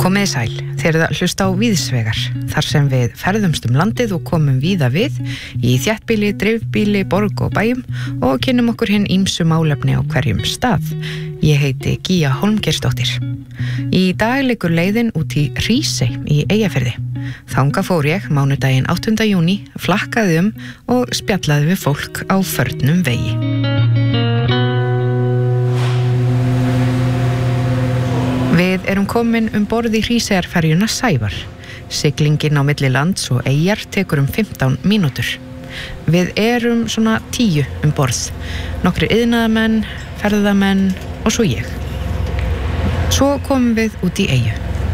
Komiði sæl, þeir eru að hlusta á Víðsvegar, þar sem við ferðumst landið og komum víða við í þéttbýli, dreifbýli, borg og bæjum og kynnum okkur hinn ýmsu málefni á hverjum stað. Ég heiti Gíja Hólmgeirsdóttir. Í dag liggur leiðin út í Hrísey í Eyjafirði. Þangað fór ég mánudaginn 8. júní, flakkaði og spjallaði við fólk á förnum vegi. Við erum komin borð í Hríseyjarferjuna Sævar. Siglingin á milli lands og eyjar tekur 15 mínútur. Við erum svona 10 borð. Nokkrir iðnaðarmenn, ferðamenn og svo ég. Svo komum við út í eyju.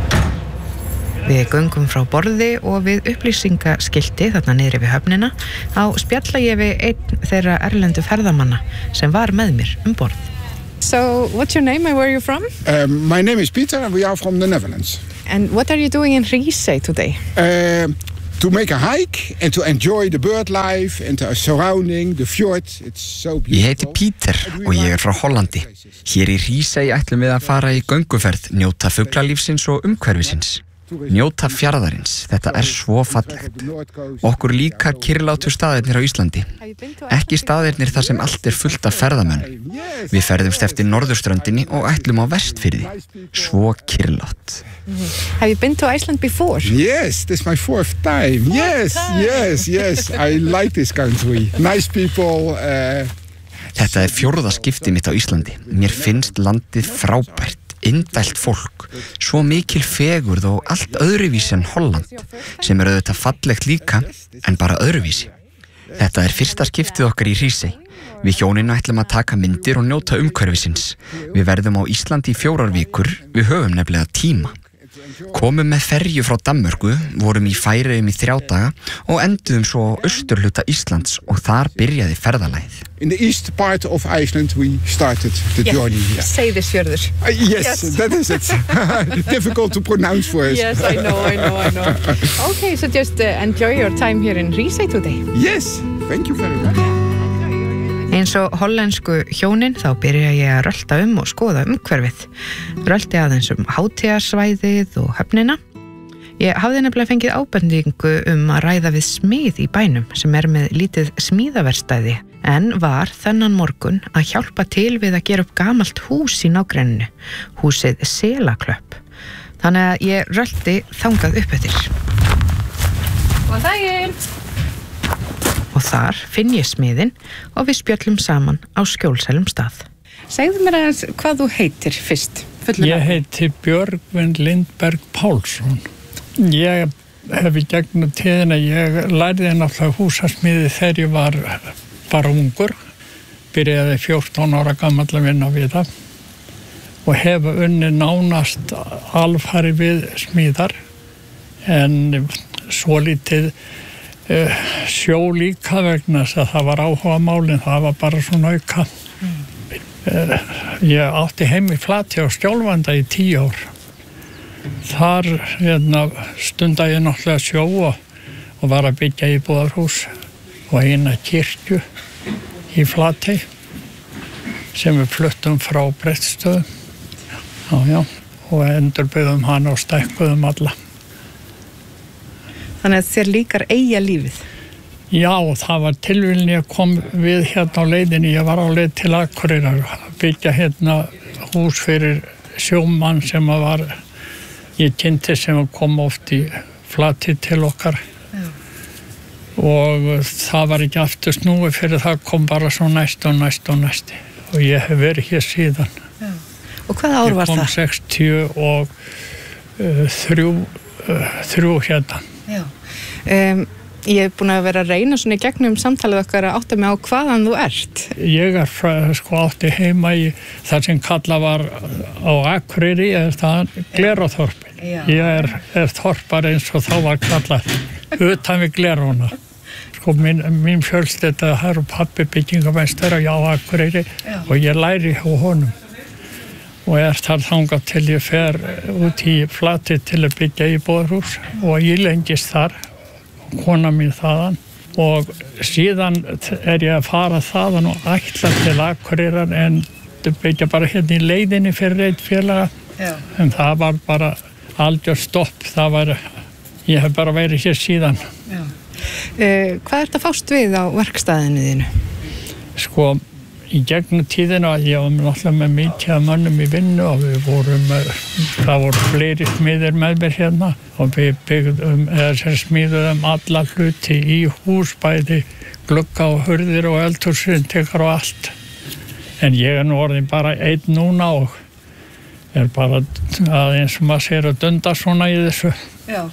Við göngum frá borði og við upplýsingaskilti þarna niðri við höfnina á spjalla ég við einn þeirra erlendu ferðamanna sem var með mér borð. So, what's your name and where are you from? My name is Peter and we are from the Netherlands. And what are you doing in Hrísey today? To make a hike and to enjoy the bird life and the surrounding, the fjord. It's so beautiful. Ég heiti Peter og ég frá Hollandi. Hér í Hrísey ætlum við að fara í gönguferð, njóta fuglalífsins og umhverfisins. Njóta fjarðarins, þetta svo fallegt. Okkur líka kyrrlátu staðirnir á Íslandi. Ekki staðirnir þar sem allt fullt af ferðamönnum. Við ferðumst eftir norðurströndinni og ætlum á Vestfirði. Svo kyrrlát. Have you been to Iceland before? Yes, this is my fourth time. Yes. I like this country. Nice people. Þetta 4. skipti mitt á Íslandi. Mér finnst landið frábært. Indælt fólk, svo mikil fegurð og allt öðruvísi en Holland, sem auðvitað fallegt líka, en bara öðruvísi. Þetta 1. skiptið okkar í Hrísey. Við hjónin ætlum að taka myndir og njóta umhverfisins. Við verðum á Íslandi í 4 vikur, við höfum nefnilega tíma. Komum með ferju frá Danmörku, vorum í Færeyjum í 3 daga og enduðum svo á austurhluta Íslands og þar byrjaði ferðalagið. In the east part of Iceland we started the journey here. Seyðisfjörður. Yes, that is it. Difficult to pronounce for us. Yes, I know. Okay, so just enjoy your time here in Hrísey today. Yes, thank you very much. Eins og hollensku hjónin þá byrja ég að rölta og skoða umhverfið. Rölti aðeins hátíðarsvæðið og höfnina. Ég hafði nefnilega fengið ábendingu að ræða við smið í bænum sem með lítið smíðaverkstæði en var þennan morgun að hjálpa til við að gera upp gamalt hús í nágrenninu, húsið Selaklöpp. Þannig að ég rölti þangað upp eftir. Góðan daginn! Og þar finn ég smiðinn og við spjöllum saman á skjólsælum stað. Segðu mér aðeins hvað þú heitir fyrst. Ég heiti Björgvin Lindberg Pálsson. Ég hef í gegnum tíðina, ég lærði náttúrulega húsasmíði þegar ég var bara ungur. Byrjaði 14 ára gamall að vinna við það og hef unnið nánast alfarið við smíðar en svolítið sjó líka vegna þess að það var áhuga málin, það var bara svona auka. Ég átti heim í Flatey á Skjólvanda í 10 ár. Þar stundaði ég náttúrulega sjó og var að byggja íbúðarhús og eina kirkju í Flatey sem við fluttum frá Brettstöðum. Já, og endurbyggðum hana og stækkuðum alla. Þannig að þér líkar eyjalífið? Já, það var tilviljun ég kom við á leiðinni. Ég var á leið til Akureyrar að byggja hús fyrir sjómann sem ég kynnti sem kom oft í Flatey til okkar. Já. Og það var ekki aftur snúið fyrir það kom bara svo næst. Og ég hef verið hér síðan. Já. Og hvaða ár var það? Ég kom 63 hérna. Já. Ég hef búin að vera að reyna svona í gegnum samtalið okkar að átta mig á hvaðan þú ert. Ég átti heima í þar sem kallað var á Akureyri, það Gleráþorpin. Ég þorpar eins og þá var kallað utan við Glerána. Mín fjölskylda, það pabbi byggingameistari á Akureyri og ég læri hjá honum. Og þar þangað til ég fer út í Flatey til að byggja íbúðarhús og ég lengist þar, kona mín þaðan og síðan ég að fara þaðan og ætla til Akureyrar en byggja bara hérna í leiðinni fyrir einn félaga en það var bara algjör stopp, ég hef bara verið hér síðan. Hvað ert að fást við á verkstæðinu þínu? Sko, í gegnum tíðina, ég var náttúrulega með mikið af mönnum í vinnu og það voru fleiri smiðir með mér hérna og við smíðuðum alla hluti í hús, bæði glugga og hurðir og eldhúsrindingar og allt. En ég nú orðin bara einn núna og bara eins og maður sér að dunda svona í þessu. Já.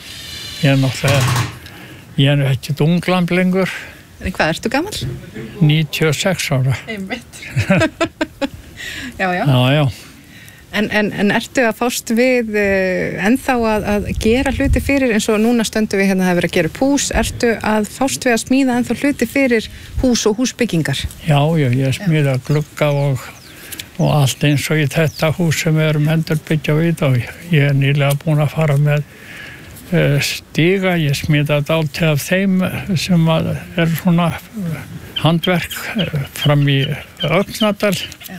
Ég er ekkert unglamb lengur. En hvað ertu gamall? 96 ára. Einmitt. Já. Já. En ertu að fást við ennþá að gera hluti fyrir, eins og núna stöndum við hérna að vera að gera upp hús, ertu að fást við að smíða ennþá hluti fyrir hús og húsbyggingar? Já, ég smíða glugga og allt eins og í þetta hús sem við erum endurbyggja við og ég er nýlega búin að fara með stíga, ég smíða dálítið af þeim sem er svona handverk fram í Öxnadal.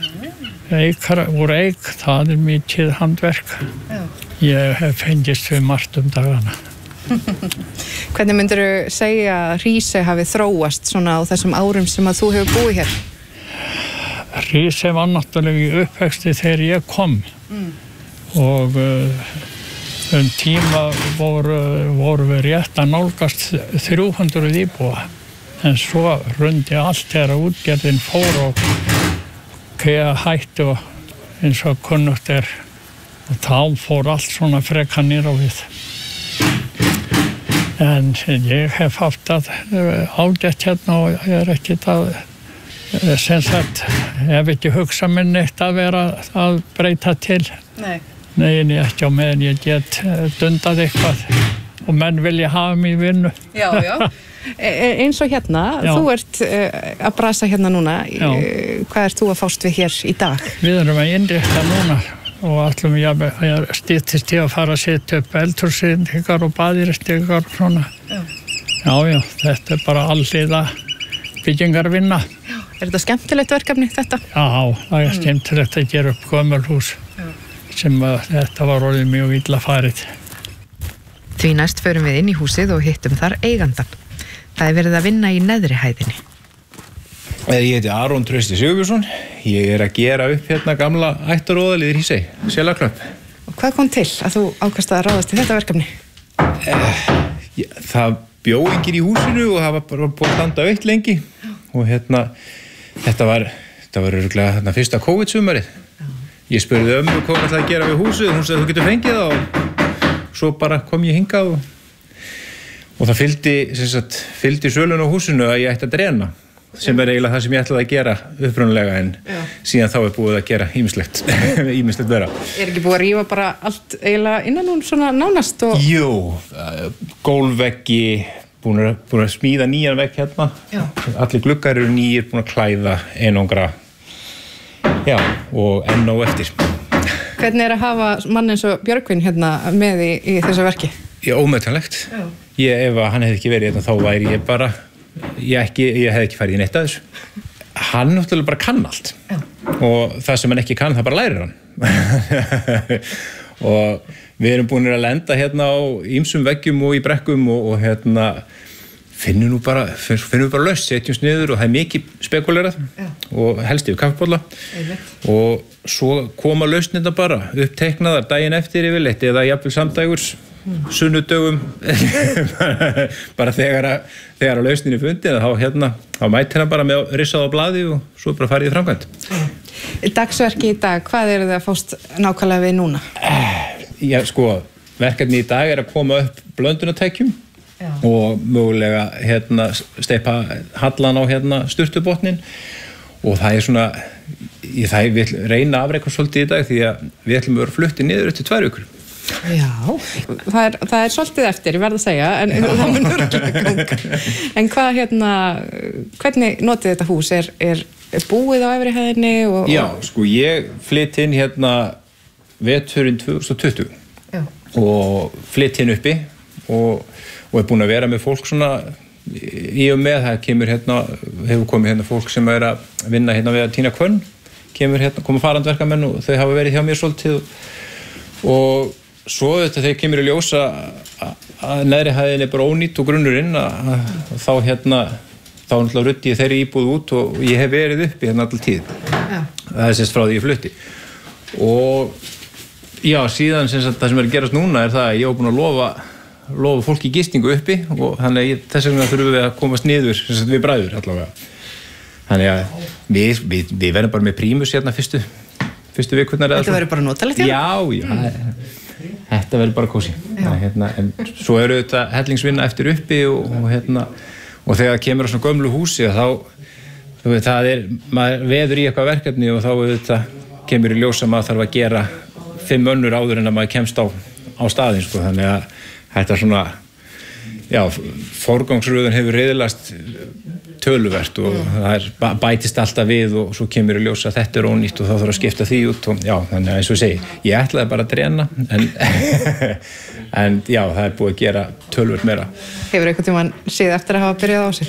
Úr eik, það er mikið handverk. Ég hef fengist við margt dagana. Hvernig myndirðu segja að Hrísey hafi þróast svona á þessum árum sem að þú hefur búið hér? Hrísey var náttúrulega í uppvexti þegar ég kom og tíma voru við rétt að nálgast 300 íbúa en svo rundi allt þegar útgerðin fór og hætti og eins og kunnugt og þá fór allt svona freka niður á við. En ég hef haft ágætt hérna og ég er ekkert sem sagt, hef ekki hugsað mér neitt að vera að breyta til. Nei, ekki á meðan ég get dundað eitthvað og menn vilja hafa mig í vinnu. Já. Eins og hérna, þú ert að brasa hérna núna. Hvað ert þú að fást við hér í dag? Við erum að innrétta núna og ætlum ég styttist í að fara að setja upp eldhúsrindingar og baðirrindingar og svona. Já, þetta er bara alliða byggingarvinna. Er þetta skemmtilegt verkefni, þetta? Já, það er skemmtilegt að gera upp gömul hús. Sem þetta var orðið mjög illa farið. Því næst förum við inn í húsið og hittum þar eigandan. Það er verið að vinna í neðri hæðinni. Ég heiti Aron Trausti Sigurbjörnsson. Ég er að gera upp hérna gamla ættaróðalið í Hrísey, Selaklöpp. Og hvað kom til að þú ákvaðst að ráðast í þetta verkefni? Það bjó enginn í húsinu og það var bara búið að standa autt lengi. Og hérna, þetta var örugglega fyrsta COVID-sumarið. Ég spurði ömmu hvað hún ætlaði að gera við húsið og hún sagði þú getur fengið það og svo bara kom ég hingað og það fylgdi sölun á húsinu að ég ætti að drena sem er eiginlega það sem ég ætlaði að gera upprunalega en síðan þá er búið að gera ýmislegt vera. Er ekki búið að rífa bara allt eiginlega innan hún svona nánast? Jú, gólfveggi, búin að smíða nýjan vegg hérna. Allir gluggar eru nýjir, búin að klæða einangra. Já, og enn á eftir. Hvernig er að hafa mann eins og Björgvin hérna með í þessu verki? Já, ómetanlegt. Ef hann hefði ekki verið hérna þá væri ég bara, ég hefði ekki farið í neitt að þessu. Hann náttúrulega bara kann allt. Og það sem hann ekki kann, það bara lærir hann. Og við erum búin að lenda hérna á ýmsum veggjum og í brekkum og hérna finnum við bara laust, setjumst niður og það er mikið spekulerað og helst yfir kaffibólla og svo koma lausnirnar bara uppteiknaðar daginn eftir yfirleitt eða jafnvel samdægurs sunnudögum bara þegar að lausnin er fundin þá mætir hann bara með rissað á blaði og svo bara farið í framkvæmd. Dagsverki í dag, hvað eru þið að fást nákvæmlega við núna? Já, sko, verkefni í dag er að koma upp blöndunartækjum og mögulega steypa hallan á sturtubotnin og það er svona það við reyna að afreika svolítið í dag því að við ætlum að vera fluttið niður eftir 2 vikur. Já, það er svolítið eftir, ég verð að segja en það mun örgulega ganga. En hvað hvernig notið þetta hús? Er búið á efri hæðinni? Já, sko ég flytt inn veturinn 2020 og flytt inn uppi og er búin að vera með fólk svona í og með, það hefur komið fólk sem er að vinna við að tína kvönn, koma farandverkamenn og þau hafa verið hjá mér svolítið og svo þetta þegar kemur í ljós að neðri hæðin bara ónýtt og grunnurinn þá náttúrulega ruddi ég þeirri íbúð út og ég hef verið uppi alltaf tíð. Það sérst frá því ég flutti. Og já, síðan það sem að gerast núna það að ég var búin að lofa fólki gistingu uppi og þannig að þess vegna þurfum við að komast niður við bræður allavega. Þannig að við verðum bara með prímus fyrstu vikurnar. Þetta verður bara notalegt Já, þetta verður bara kósí. En svo eru þetta hellingsvinna eftir uppi og þegar kemur á svona gömlu húsi það maður veður í eitthvað verkefni og þá kemur í ljós að maður þarf að gera 5 önnur áður en að maður kemst á staðinn, sko. Þannig að þetta svona, forgangsröðun hefur riðlast töluvert og það bætist alltaf við og svo kemur í ljós að þetta ónýtt og þá þarf að skipta því út og þannig að eins og ég segi, ég ætlaði bara að drena en það búið að gera töluvert meira. Hefur einhvern tímann síð eftir að hafa byrjað á sér?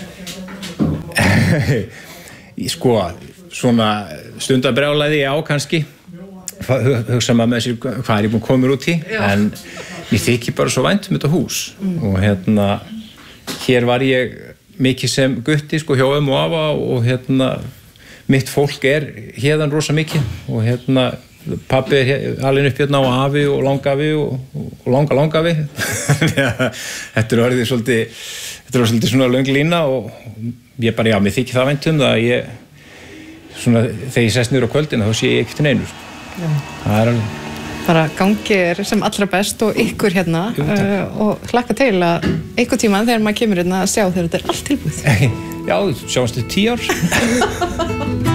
Sko, svona stundabrjálæði kannski hugsa maður með sér hvað ég búin að koma út í en ég þykir bara svo vænt þetta hús og hér var ég mikið sem gutti sko hjá og afa og mitt fólk hérðan rosa mikið og pabbi alveg upp á afi og langafi og langafi þetta orðið svolítið svona löng lína og ég bara mér þykir það vænt það að ég svona þegar ég sest niður á kvöldina þá sé ég ekkert neinu sko. Það alveg bara gangið sem allra best og ykkur og hlakka til að einhver tíma þegar maður kemur að sjá þegar þetta allt tilbúið. Já, sjáumst við 10 ár.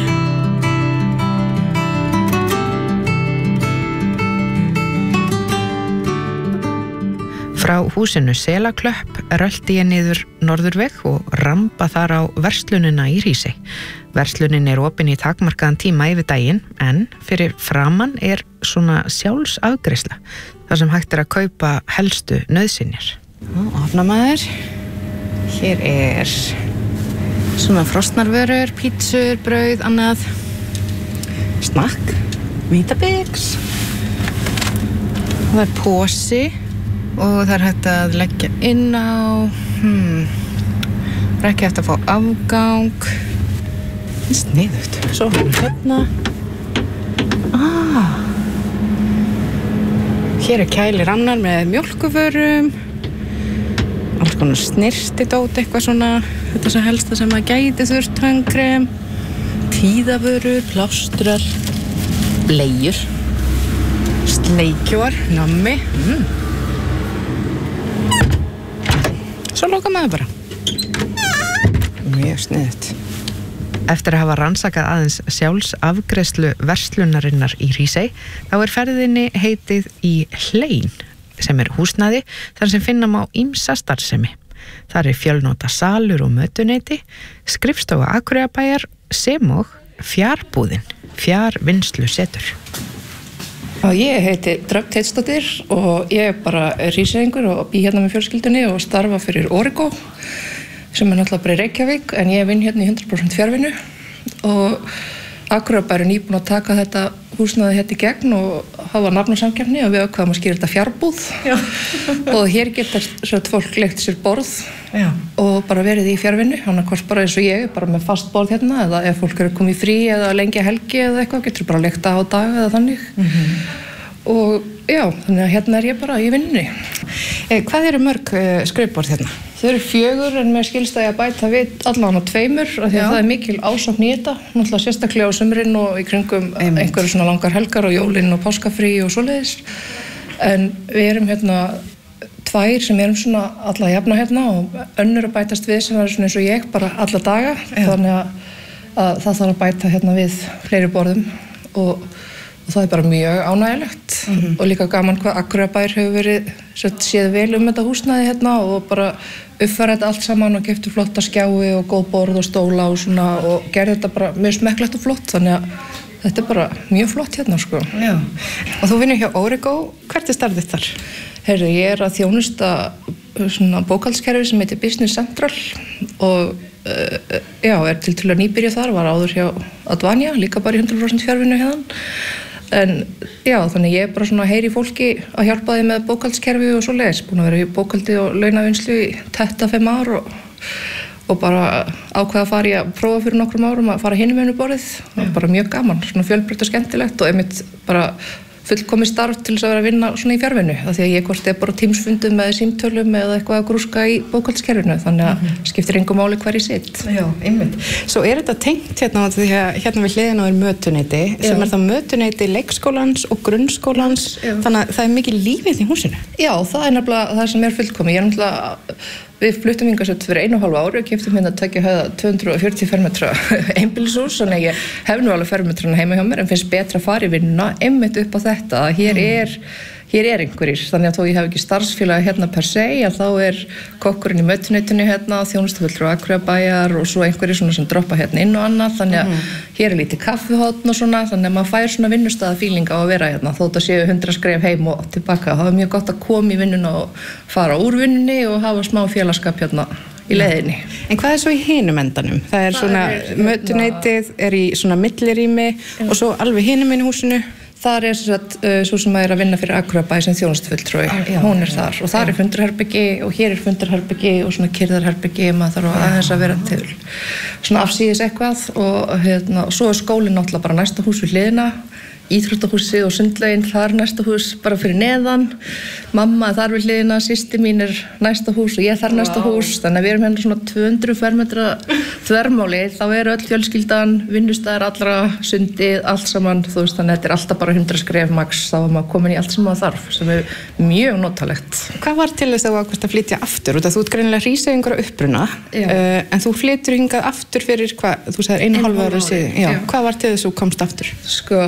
Frá húsinu Selaklöpp rölti ég niður Norðurveg og ramba þar á verslunina í Hrísey. Verslunin opin í takmarkaðan tíma yfir daginn en fyrir framan svona sjálfsafgreiðsla þar sem hægt að kaupa helstu nauðsynjar. Opna maður. Hér svona frosnarvörur, pítsur, brauð, annað. Snakk, Vítabix. Það pósi og það hægt að leggja inn á. Ekki eftir að fá afgang. Sniðugt. Svo hér kælir annar með mjólkuvörum. Alls konar snirtidót, eitthvað svona. Þetta sem helsta sem að gæti þurft, tannkrem, tíðavörur, plástrar, bleiur, sleikjóar, nammi. Svo loka maður bara. Mjög sniðugt. Eftir að hafa rannsakað aðeins sjálfsafgreiðslu verslunarinnar í Hrísey, þá ferðinni heitið í Hlein, sem húsnæði þar sem finna má ýmsa starfsemi. Þar fjölnota salur og mötuneyti, skrifstofa Akureyrarbæjar sem og fjarbúðin, fjarvinnslusetur. Ég heiti Dröfn Teitsdóttir og ég bara hríseyingur og bý hérna með fjölskyldunni og starfa fyrir Origo sem náttúrulega bara í Reykjavík en ég vinn hérna í 100% fjarvinnu og Akureyrarbær nýbúin að taka þetta húsnæði hérna í gegn og hafa nafnasamkeppni og við ákveðum að skýra þetta fjárbúð og hér getur fólk leigt sér borð og bara verið í fjarvinnu, annarkvort bara eins og ég, bara með fast borð hérna eða ef fólk komið í frí eða lengi helgi eða eitthvað, getur bara leigt á dag eða þannig og já, þannig að hérna ég bara í vinnunni. Hvað eru mörg skrifborð hérna? Þau eru 4 en mér skilst að ég að bæta við allan á 2 af því að það mikil ásókn í þetta, náttúrulega sérstaklega á sumrin og í kringum einhverju svona langar helgar og jólin og páskafrí og svoleiðis en við erum hérna 2 sem svona alla jafna hérna og önnur að bætast við sem svona eins og ég bara alla daga þannig að það þarf að bæta hérna við fleiri borðum og það bara mjög ánægilegt og líka gaman hvað Akureyrarbær hefur verið séð vel þetta húsnæði hérna og bara uppfæra þetta allt saman og keyptu flotta skjái og góð borð og stóla og svona og gerði þetta bara mjög smekklegt og flott þannig að þetta bara mjög flott hérna sko. Já. Og þú vinnur hjá Origo, hvert starfið þar? Heyrðu, ég að þjónusta svona bókhaldskerfi sem heitir Business Central og tiltölulega nýbyrjuð þar, var áður hjá Advania, líka bara í 100% fjarvinnu hérna. En já, þannig ég bara svona heyri fólki að hjálpa því með bókaldskerfi og svoleiðis, búin að vera í bókaldi og launavinnslu í 25 ár og bara ákveða að fara í að prófa fyrir nokkrum árum að fara hinum einu borðið, það var bara mjög gaman, svona fjölbreytt og skemmtilegt og einmitt bara fullkomið starf til þess að vera að vinna svona í fjarvinnu af því að ég hvort bara tímsfundum með símtölum eða eitthvað að grúska í bókaldskerfinu þannig að skiptir engu máli hver í sitt. Já, einmitt. Svo þetta tengt hérna því að hérna við hliðina á mötuneyti sem það mötuneyti leikskólans og grunnskólans þannig að það mikið lífið í húsinu. Já, það nefnilega það sem fullkomið. Ég náttúrulega við fluttum hingað fyrir 1,5 ári og keyptum hérna 240 fermetra einbýlishús, þannig ég hef nú alveg fermetrana heima hjá mér en finnst betra að fara í vinnuna einmitt upp á þetta að hér er einhverjir, þannig að þó ég hef ekki starfsfélag hérna per se, að þá kokkurinn í mötuneytinu hérna, þjónustufulltrúi Akureyrarbæjar og svo einhverjir svona sem droppa hérna inn og annað, þannig að hér er lítið kaffihotn og svona, þannig að maður fær svona vinnustaðafíling á að vera hérna, þó þetta séu 100 skref heim og tilbaka, það var mjög gott að koma í vinnuna og fara úr vinnunni og hafa smá félagskap hérna í leiðinni. En hvað svo í hinum endanum? Það svona, mötuneytið í svona millirými og svo alveg hinum inn í húsinu? Þar svo sem að vinna fyrir Akureyrarbæ sem þjónustufulltrúi, hún þar og þar fundarherbyggi og hér fundarherbyggi og svona kyrrðarherbyggi, maður þarf aðeins að vera til svona afsíðis eitthvað og svo skólinn náttúrulega bara næsta hús við hliðina, íþróttahúsið og sundlaugin þar næsta hús bara fyrir neðan, mamma þar við hliðina, systir mín næsta hús og ég þar næsta hús, þannig að við erum hérna svona 200 fermetra þvermáli, þá öll fjölskyldan, vinnustæðar allra, sundið, allt saman, þú veist, þannig að þetta alltaf bara 100 skref max, þá var maður komin í allt sem maður þarf, sem mjög notalegt. Hvað var til þess að þú ákvaðst að flytja aftur? Þú ert greinilega Hríseyingur á uppruna, en þú flytur hingað aftur fyrir hvað, þú sagðir 1,5 ára síðan, hvað var til þess að þú komst aftur? Sko,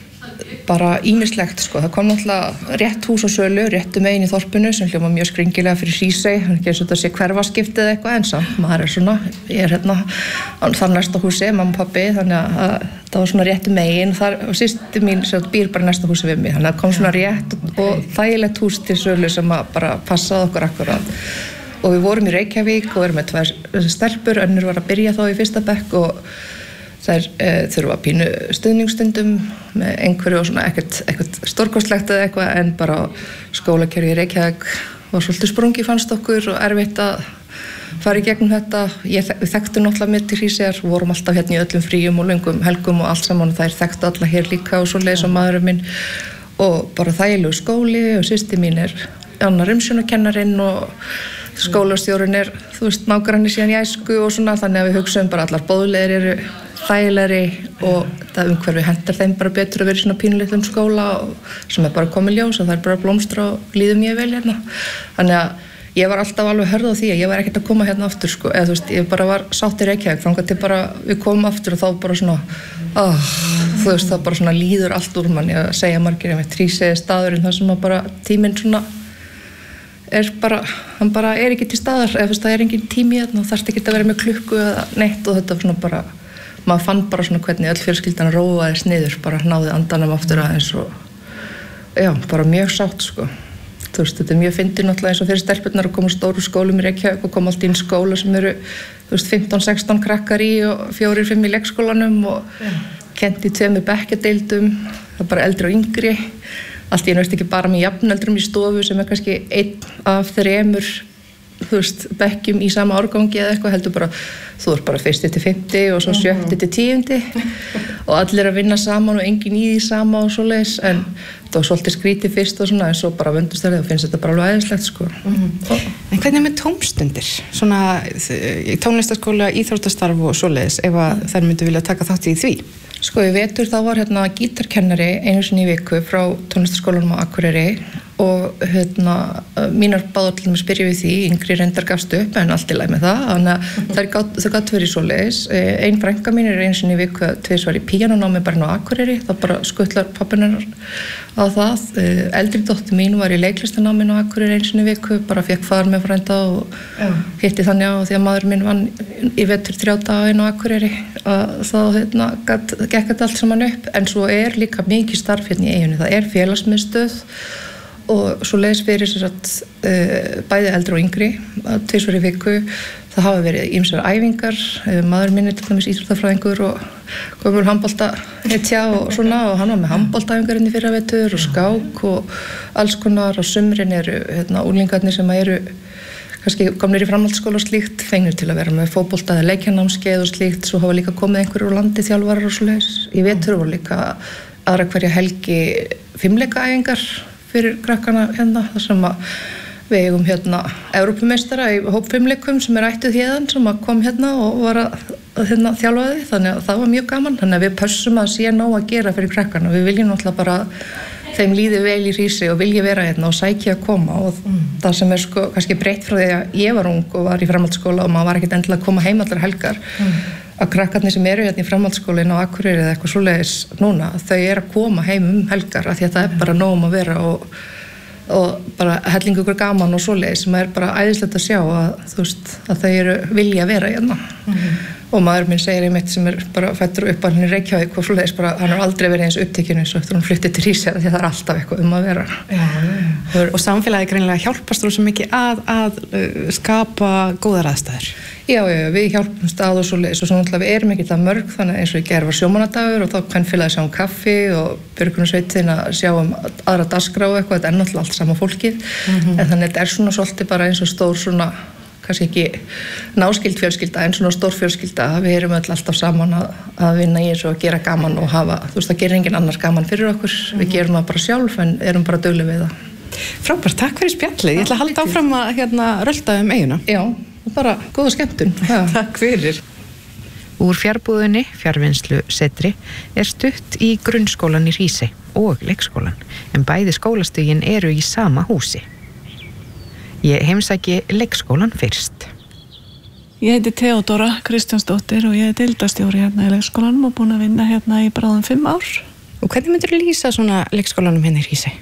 bara ýmislegt sko, það kom náttúrulega rétt hús á sölu, réttu megin í þorpinu sem hljóma mjög skringilega fyrir Hrísey, ekki eins og þetta sé hverfaskiptið eða eitthvað en samt, maður svona, ég hérna þar næsta húsi, mamma og pabbi, þannig að það var svona réttu megin og systir mín býr bara næsta húsi við mig, þannig að það kom svona rétt og þægilegt hús til sölu sem bara passaði okkur akkurat og við vorum í Reykjavík og erum með 2 stelpur, önnur var að byrja þá í 1. bekk og þær þurfa pínu stuðningsstundum með einhverju og svona ekkert stórkostlegt eða eitthvað en bara skólakerfi í Reykjavík var svolítið sprungi fannst okkur og erfitt að fara í gegnum þetta. Við þekktum náttúrulega mitt í Hríseyjar, vorum alltaf hérna í öllum fríum og löngum helgum og allt saman og þær þekktu alla hér líka og svoleiðis og maðurinn minn og bara þægilegu skóli og systir mín annar umsjónarkennarinn og skólastjórinn þú veist, nágranni síðan í æsku og svona þannig að við hugsaum bara allar boðleiðir þægilegri og það umhverfi hentar þeim bara betur að vera í svona pínulitlum skóla sem bara komið ljós og það bara blómstra og líður mjög vel hérna. Þannig að ég var alltaf alveg hörð á því að ég var ekkert að koma hérna aftur sko, eða þú veist, ég bara var sátt í Reykjavík þangað til bara við komum aftur og þá bara svona, þú veist, það bara svona líður allt úr manni að segja margir með Hrísey staðurinn þar sem að bara tíminn svona hann bara ekki til staðar, eða þú veist, það engin tími hérna og þarft ekki að vera með klukku eða neitt og þetta svona bara maður fann bara svona hvernig öll fjölskyldan róaðist niður, bara náði andanum aftur aðeins og já, bara mjög sátt sko. Þú veist, þetta mjög fyndið náttúrulega eins og fyrir stelpurnar að koma stóru skólum í Reykjavík og koma allt inn skóla sem þú veist, 15-16 krakkar í og 4-5 í leikskólanum og kennt í 2 bekkjadeildum, það bara eldri og yngri, allt í einu veist ekki bara með jafnöldrum í stofu sem kannski 1 af 3 þú veist, bekkjum í sama árgangi eða eitthvað, heldur bara þú ert bara 1. til 5. og svo 7. til 10. og allir að vinna saman og enginn í því sama og svoleiðis en það var svolítið skrítið fyrst og svona en svo bara vöndust þær og finnst þetta bara alveg æðislegt sko. En hvernig með tómstundir? Svona í tónlistaskóla, íþróttastarf og svoleiðis ef að þær myndu vilja taka þátt í því? Sko í vetur þá var hérna gítarkennari einu sinni í viku frá tónlistaskólanum á Akureyri og hérna mínar báðu til að spyrja við því, yngri reyndar gafst upp en allt í lagi með það, þannig að þau gátt verið svoleiðis. Ein frænka mín einu sinni í viku 2 svar í píanónámi bara á Akureyri, þá bara skuttlar pappinnar á það. Eldri dóttir mín var í leiklistanáminu á Akureyri einu sinni í viku, bara fekk far með frænda og hitti þannig á því að maður minn vann í vetur 3 daga inn á Akureyri þá hérna gekk þetta allt saman upp en svo líka mikið starf hérna í eyjunni, það félagsmiðstöð og svo leiðis fyrir sem sagt bæði eldri og yngri 2 í viku. Það hafa verið ýmsar æfingar, maður minn til dæmis íþróttafræðingur og gömul handboltahetja og svona og hann var með handboltaæfingar inn í fyrravetur og skák og alls konar. Á sumrin eru unglingarnir sem eru kannski komnir í framhaldsskóla og slíkt, fengnir til að vera með fótbolta eða leikjarnámskeið og slíkt, svo hafa líka komið einhverjir úr landi þjálfarar og svoleiðis. Í vetur voru líka aðra hverja helgi fimleikaæfingar fyrir krakkana þar sem að við eigum Evrópumeistara í hópfimleikum sem ættuð héðan sem að kom og var að þjálfa þau, þannig að það var mjög gaman. Þannig að við pössum að sé nóg að gera fyrir krakkana. Við viljum náttúrulega bara þeim líði vel í Hrísey og vilji vera og sækja að koma og það sem sko kannski breytt frá því að ég var ung og var í framhaldsskóla og maður var ekkert endilega að koma heim allar helgar að krakkarnir sem eru í framhaldsskólinn á Akureyri eða eitthvað svoleiðis núna, þau eru að koma heim helgar af því að það er bara nóg að vera og bara hellingu ykkur gaman og svoleiðis sem er bara æðislegt að sjá að þú veist að þau eru vilja að vera og maður minn segir einmitt sem bara fættur upp að hann í Reykjavík og svoleiðis bara hann aldrei verið eins upptekinn eins og eftir hann fluttið til Hrísey því að það er alltaf eitthvað að vera. Já. Og samfélagið greinilega hjálpast þú svo mikið að skapa góðar aðstæður. Já, við hjálpumst að og svoleiðis og svo náttúrulega við erum ekki það mörg þannig eins og í gær var sjómannadagur og þá kvenfélagið sjáum kaffi og björgunarsveitin að sjáum aðra dagskrá og eitthvað, þetta er náttúrulega allt sama fólkið en þannig þetta er svona svolítið bara eins og stór svona kannski ekki náskild fjölskylda en svona stór fjölskylda, við erum öll alltaf saman að vinna í þessu og gera gaman og hafa, þú veist það gerir enginn annar gaman fyrir okkur, við gerum það bara sjálf en erum bara dugleg við það. Frábært, takk fyrir spjallið, ég ætla að halda áfram að rölda eiguna. Já, bara góða skemmtun. Takk fyrir. Úr fjárbúðinni, fjarvinnslusetri, stutt í grunnskólan í Hrísey og leikskólan, en bæði skólastigin eru í sama húsi. Ég heimsæki leikskólan fyrst. Ég heiti Theodóra Kristjánsdóttir og ég er deildarstjóri í leikskólanum og búin að vinna í bráðum 5 ár. Og hvernig myndir þú lýsa svona leikskólanum í Hrísey?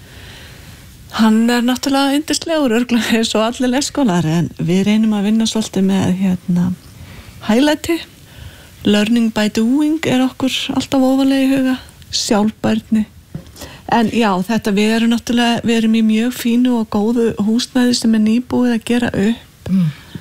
Hann er náttúrulega yndislegur örugglega eins og allir leikskólar en við reynum að vinna svolítið með highlighti. Learning by doing er okkur alltaf ofarlega í huga, sjálfbærni. En já, við erum í mjög fínu og góðu húsnæði sem er nýbúið að gera upp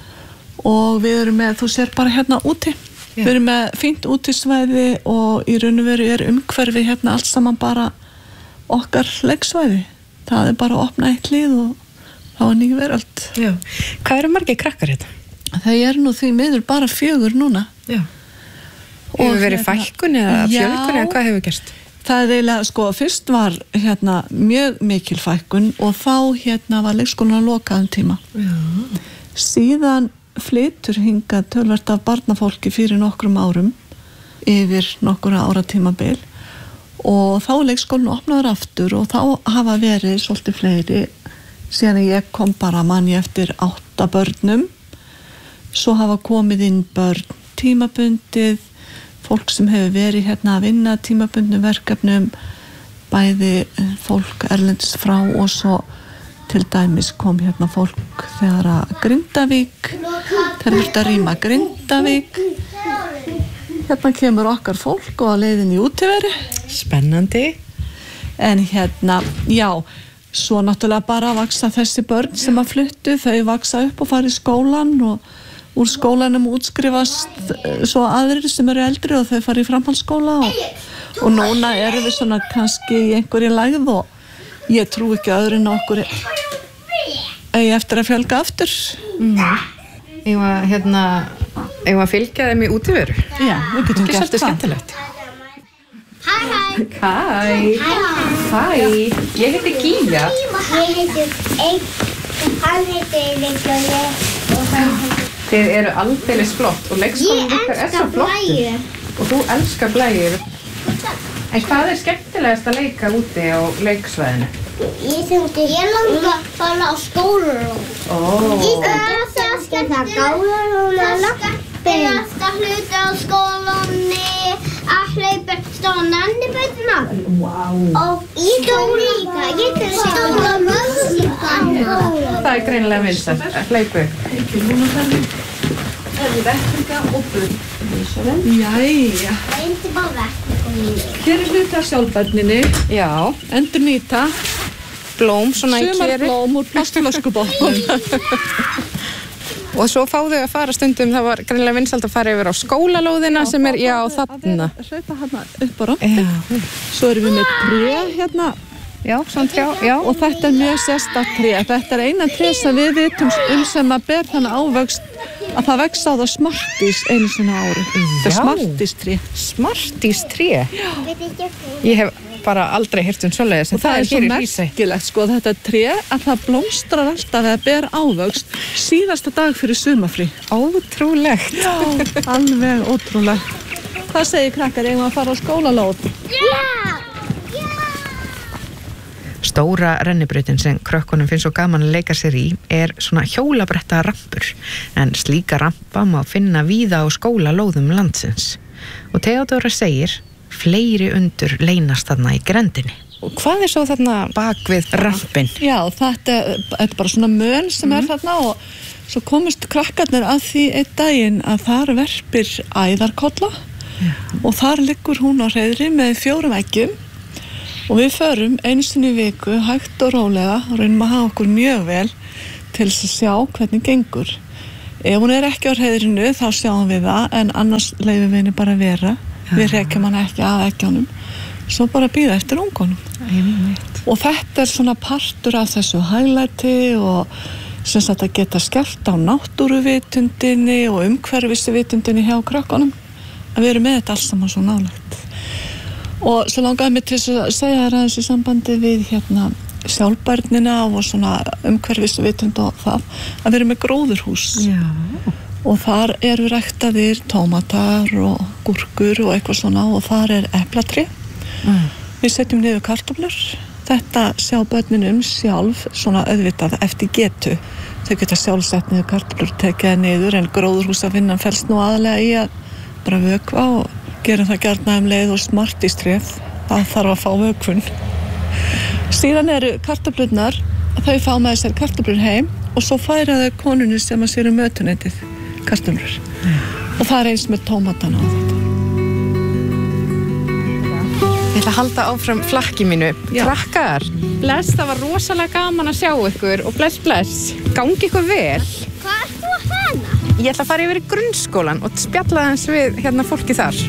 og við erum með, þú sér bara úti, við erum með fínt útisvæði og í raun og veru er umhverfi allt saman bara okkar leiksvæði. Það er bara að opna eitt hlið og þá er nýju veröld. Já. Hvað eru margir krakkar Það eru nú því miður bara 4 núna. Já. Hefur verið fækkun eða fjölkun eða hvað hefur gerst? Það er eiginlega, fyrst var mjög mikil fækkun og þá var leikskólan að loka tíma. Já. Síðan flytur hingað töluvert af barnafólki fyrir nokkrum árum yfir nokkura ára tímabil og þá er leikskólinn opnaður aftur og þá hafa verið svolítið fleiri síðan ég kom bara manni eftir 8 börnum svo hafa komið inn börn tímabundið fólk sem hefur verið að vinna tímabundnum verkefnum, bæði fólk erlendis frá og svo til dæmis kom fólk þegar að Grindavík, þegar þurfti að rýma Grindavík. Kemur okkar fólk og að leiðin í útiveri. Spennandi. En já, svo náttúrulega bara vaksa þessi börn sem að fluttu, þau vaksa upp og fara í skólan og úr skólanum útskrifast svo aðrir sem eru eldri og þau fara í framhaldsskóla og núna erum við svona kannski í einhverju lægð og ég trú ekki öðru en okkur eigi eftir að fjölga aftur. Eigum að fylgja þeim í útiveru? Já, við getum gert það. Skemmtilegt. Hæ. Ég heiti Gíja. Ég heiti hann heitir Leikjóli og hann heitir Þið eru aldeilis flott og leikskólinn ykkar svo flottur. Og þú elskar blæjur. En hvað er skemmtilegast að leika úti á leiksvæðinu? Ég langar að fara á skólalóð. Það er það skemmtilegasta hluti á skólanni að hlaupa stónandi bætuna. Og í skóla ég til stóla músíkan. Það er greinilega vinsælt að hlaupa. Verkefna og börn. Jæja. Hér er hluti af sjálfbærninni. Já. Endurnýta. sumarblóm svona í keri. Sumarblóm úr plastflöskubotnum. Og svo fá þau að fara stundum, það var greinilega vinsælt að fara yfir á skólalóðina sem þarna. Hlaupa hérna upp á rampi. Svo erum við með tré hérna. Já, svona trjá, já. Og þetta mjög sérstakt tré. Þetta eina tré sem við vitum sem að ber þannig ávöxt að það vex á það smartís einu svona ári. Þetta smartístré. Smartístré? Já. Ég hef bara aldrei heyrt svoleiðis. Og það er svo merkilegt, sko, þetta tré að það blómstrar alltaf eða ber ávöxt síðasta dag fyrir sumarfrí. Ótrúlegt. Já, alveg ótrúlegt. Hvað segir krakkar, eigum að fara á skólalóð? Já! Stóra rennibrautin sem krökkunum finnst svo gaman að leika sér í er svona hjólabretta rampur, en slíka rampa má finna víða á skólalóðum landsins. Og Theodóra segir, fleiri undur leynast þarna í grendinni. Og hvað er svo þarna bak við rampin? Já, þetta er bara svona mön sem er þarna og svo komust krakkarnir að því einn daginn að þar verpir æðarkolla og þar liggur hún á hreiðri með 4 eggjum. Og við förum einu sinni í viku, hægt og rólega, reynum að hafa okkur mjög vel til þess að sjá hvernig gengur. Ef hún er ekki á hreiðrinu, þá sjáum við það, en annars leyfum við henni bara að vera. Við rekjum hann ekki af eggjónum. Svo bara bíða eftir ungunum. Og þetta er svona partur af þessu hæglæti og sem sagt að geta skellt á náttúruvitundinni og umhverfisvitundinni hjá krökkunum. Að við erum með þetta alls saman svo nálægt. Og svo langaði mig til að segja þér aðeins í sambandi við sjálfbærnina og svona umhverfisvitund og það að við erum með gróðurhús. Já. Og þar eru ræktaðir tómatar og gúrkur og eitthvað svona og þar er eplatré. Við setjum niður kartöflur. Þetta sjá börnin sjálf svona auðvitað eftir getu. Þau geta sjálf sett niður kartöflur, tekið það niður en gróðurhúsavinnan felst nú aðalega í að bara vökva og gerum það gjarna leið og smartístref. Það þarf að fá vökvun. Síðan eru kartöflurnar, þau fá með sér kartöflur heim og svo færa þau konunni sem að sér mötuneytið kartöflur. Og það er eins með tómatana og þetta. Ég ætla að halda áfram flakki mínu. Krakkar, bless, það var rosalega gaman að sjá ykkur og bless, bless. Gangi ykkur vel. Hvað ert þú að hana? Ég ætla að fara yfir í grunnskólan og spjalla aðeins við fólki þar.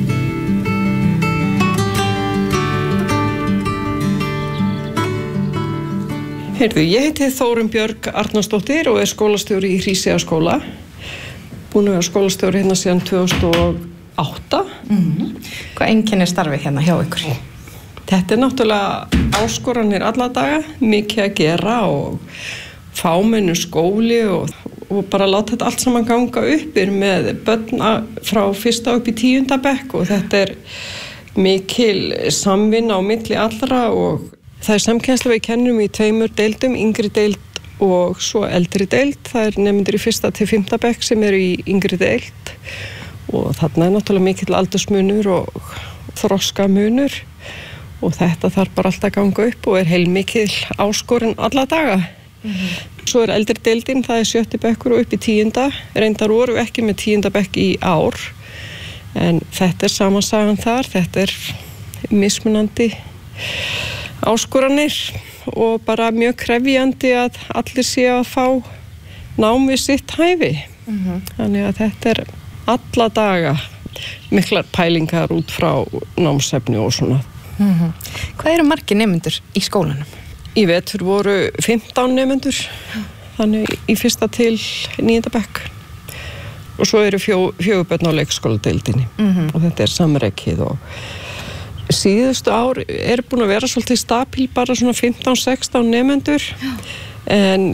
Heyrðu, ég heiti Þórunn Björg Arnarsdóttir og er skólastjóri í Hríseyjarskóla. Búin að vera skólastjóri hérna síðan 2008. Hvað einkennir starfið hérna hjá ykkur? Þetta er náttúrulega áskoranir alla daga, mikið að gera og fámennu skóli og bara láta þetta allt saman ganga upp með börn frá 1. upp í 10. bekk og þetta er mikil samvinna á milli allra og það er samkennsla við kennum í 2 deildum, yngri deild og svo eldri deild. Það er nemendur í 1. til 5. bekk sem eru í yngri deild og þarna er náttúrulega mikill aldursmunur og þroskamunur og þetta þarf bara alltaf að ganga upp og er heilmikil áskorun alla daga. Svo er eldri deildin, það er 7. bekkur og upp í 10. Reyndar voru ekki með 10. bekk í ár en þetta er samansagan þar, þetta er mismunandi áskoranir og bara mjög krefjandi að allir séu að fá nám við sitt hæfi. Þannig að þetta er alla daga miklar pælingar út frá námsefni og svona. Hvað eru margir nemendur í skólanum? Í vetur voru 15 nemendur, þannig í 1. til 9. bekk. Og svo eru 4 börn á leikskóladeildinni og þetta er samrekið og síðustu ár er búin að vera svolítið stabil, bara svona 15-16 nemendur en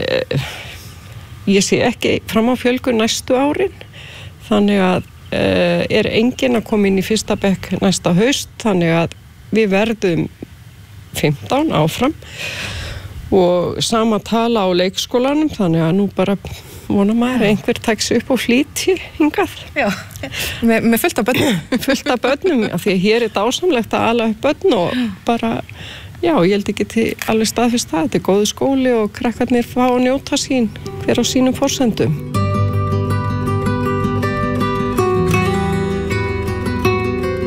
ég sé ekki fram á fjölgun næstu árin þannig að er enginn að koma inn í 1. bekk næsta haust þannig að við verðum 15 áfram og sama tala á leikskólanum þannig að nú bara vona maður að einhver tæks upp og flýti hingað. Já, með fullt af börnum. Fullt af börnum, af því að hér er dásamlegt að ala upp börn og bara, já, ég held ekki til alveg staðfist það. Þetta er góður skóli og krakkarnir fá að njóta sín, hver á sínum forsendum.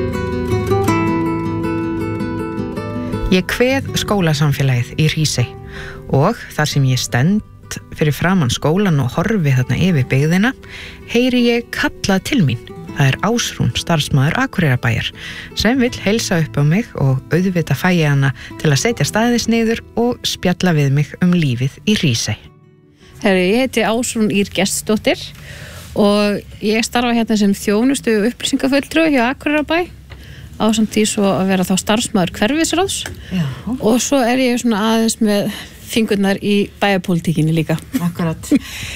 Ég kveð skólasamfélagið í Hrísey Og þar sem ég stend fyrir framan skólan og horfi þarna yfir byggðina, heyri ég kallað til mín. Það Ásrún, starfsmaður Akureyrarbæjar, sem vill heilsa upp á mig og auðvitað fæ ég hana til að setja staðis niður og spjalla við mig lífið í Hrísey. Ég heiti Ásrún Ýr Gestsdóttir og ég starfa hérna sem þjónustu upplýsingafulltrúi hjá Akureyrarbæ ásamt því svo að vera þá starfsmaður hverfisráðs. Já. Og svo ég svona aðeins með fingurnar í bæjarpólitíkinni líka. Akkurat.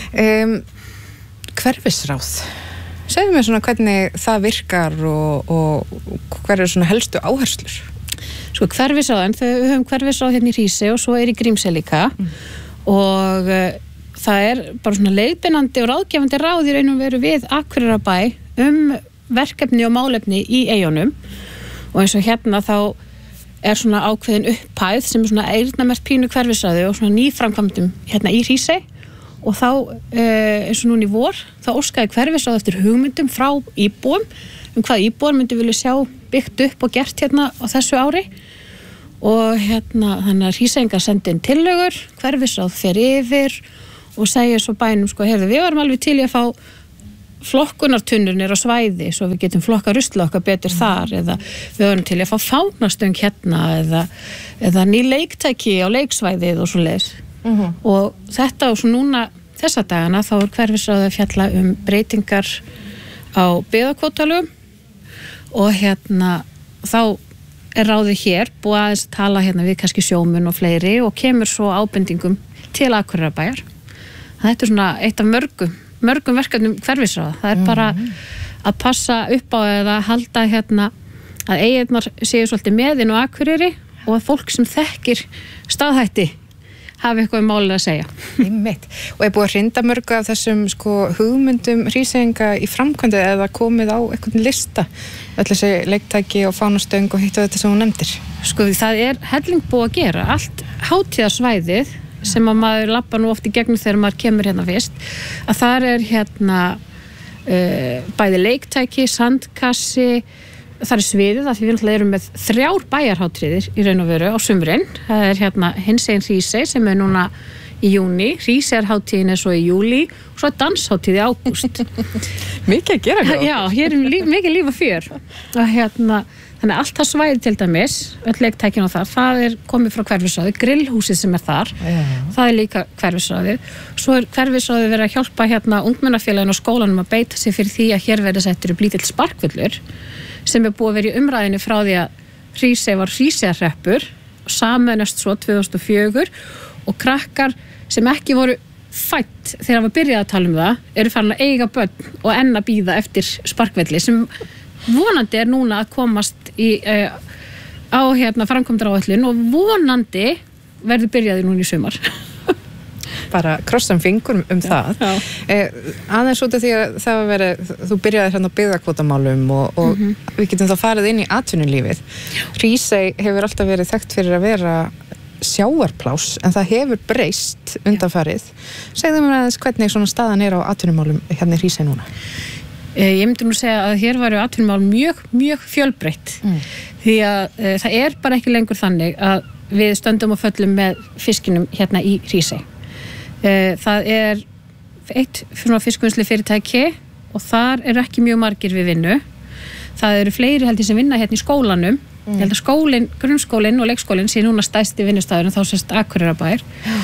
Hverfisráð. Segðu mér svona hvernig það virkar og hver svona helstu áherslur? Sko hverfisráð, við höfum hverfisráð hérna í Hrísey og svo í Grímsey líka og það bara svona leiðbeinandi og ráðgefandi ráð í raun og veru við Akureyrarbæ verkefni og málefni í eyjunum og eins og hérna þá svona ákveðin upphæð sem svona eyrnamerkt pínu hverfisráði og svona nýframkvæmdum hérna í Hrísey og þá eins og núna í vor þá óskaði hverfisráð eftir hugmyndum frá íbúum hvað íbúar myndi vilja sjá byggt upp og gert hérna á þessu ári og hérna þannig að Hríseyingar sendi inn tillögur, hverfisráð fer yfir og segir svo bænum sko, heyrðu, við varum alveg til í að fá flokkunartunnurnir á svæði svo við getum flokka rusla okkar betur þar eða við varum til í að fá fánastöng hérna eða ný leiktæki á leiksvæðið og svo leiðis. Og þetta og svo núna þessa dagana þá hverfisráð að fjalla breytingar á byggðakvótalögum og hérna þá ráðið hér búið aðeins að tala hérna við kannski sjómenn og fleiri og kemur svo ábendingum til Akureyrarbæjar. Þetta svona eitt af mörgum verkefnum hverfisráða. Það bara að passa upp á eða halda hérna að eyjarnar séu svolítið með inn á Akureyri og að fólk sem þekkir staðhætti hafi eitthvað málið að segja. Einmitt. Og búið að hrinda mörgu af þessum hugmyndum Hríseyinga í framkvæmdi eða komið á einhvern lista öll þessi leiktæki og fánastöng og hitt og þetta sem hún nefndir? Sko það helling búið að gera allt hátíðarsvæðið sem að maður labba nú oft í gegnum þegar maður kemur hérna fyrst að þar hérna bæði leiktæki, sandkassi það sviðið að því við erum með 3 bæjarhátíðir í raun og veru á sumrin. Það hérna hinsegin Hrísey sem núna í júni, Hríseyjarhátíðin svo í júlí og svo danshátíð í ágúst. Mikið að gera Já, hér mikið líf og fjör og hérna þannig allt það svæði til dæmis öll leiktækin á það komið frá hverfisráði grillhúsið sem þar það líka hverfisráðið svo hverfisráðið verið að hjálpa hérna ungmennafélaginu og skólanum að beita sig fyrir því að hér verið settur upp lítill sparkvöllur sem búið að vera í umræðinu frá því að Hrísey var Hríseyjarhreppur og sameinast svo 2004 og krakkar sem ekki voru fædd þegar það var byrjað að tala það eru farin að eiga börn og enn að bíða eftir sparkvelli sem vonandi núna að komast á hérna framkvæmdaráætlun og vonandi verður byrjaði núna í sumar. Bara krossum fingur það. Aðeins út af því að þú byrjaði hérna á byggðakvótamálum og við getum þá farið inn í atvinnulífið. Hrísey hefur alltaf verið þekkt fyrir að vera sjávarplás en það hefur breyst undanfarið. Segðu mér aðeins hvernig svona staðan á atvinnumálum hérna í Hrísey núna? Ég myndi nú segja að hér varu atvinnumál mjög fjölbreytt því að það bara ekki lengur þannig að við stöndum og föllum með fiskinum hérna í Hrísey. Það eitt fiskvinnslu fyrirtæki og þar ekki mjög margir við vinnu. Það eru fleiri heldur sem vinna hérna í skólanum. Ég held að grunnskólinn og leikskólinn sé núna stærsti vinnustæður en þá sést Akureyrarbær.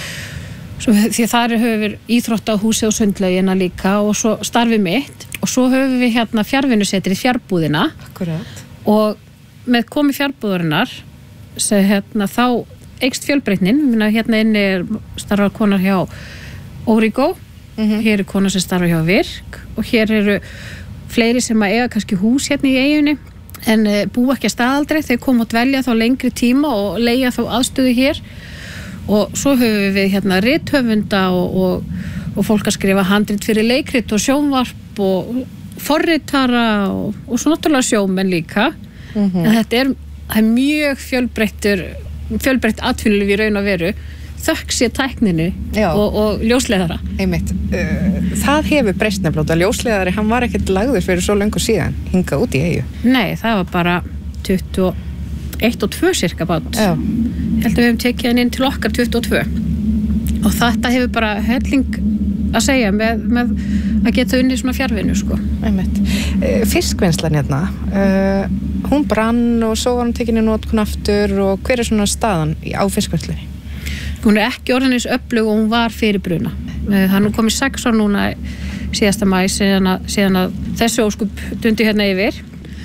Því þar höfum íþróttahúsið og sundlaugina líka og svo starfið mitt og svo höfum við hérna fjarvinnusetrið fjárbúðina. Akkurat. Og með komi fjárbúðurinnar hérna, þá eykst fjölbreytnin. Hérna inni starfar konar hjá Origo, hér konar sem starfar hjá Virk og hér eru fleiri sem eiga kannski hús hérna í eyjunni en búa ekki að staðaldri, þeir koma að dvelja þá lengri tíma og leigja þá aðstöðu hér og svo höfum við hérna rithöfunda og fólk að skrifa handrit fyrir leikrit og sjónvarp og forritara og svo náttúrulega sjómenn líka en þetta mjög fjölbreytt atvinnulíf í raun og veru þökk sé tækninu og ljósleiðara. Einmitt. Það hefur breyst nefnilega. Ljósleiðari, hann var ekkert lagður fyrir svo löngu síðan, hingað út í eyju. Nei, það var bara 21 og 2 cirka bát. ég held að við hefum tekið hann inn til okkar 22 og þetta hefur bara helling að segja með að geta unnið svona fjarvinnu sko. Fiskvinnslan hérna, hún brann og svo var hún tekin í notkun aftur og hver svona staðan á fiskvinnslunni? Hún ekki orðin eins öflug og hún var fyrir bruna. Það er nú komið 6 ár núna síðasta maí síðan að þessu óskup dundi hérna yfir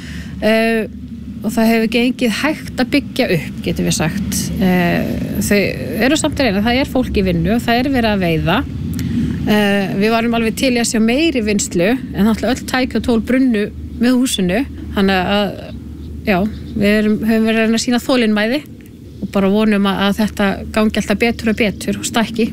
og það hefur gengið hægt að byggja upp, getum við sagt. Þau eru samt að reyna, það er fólk í vinnu og það er verið að veiða. Við varum alveg til að sjá meiri vinnslu en náttúrulega öll tæki og tól brunnu með húsinu þannig að já, við höfum verið að reyna að sýna þolinmæði og bara vonum að þetta gangi alltaf betur og betur og stækki.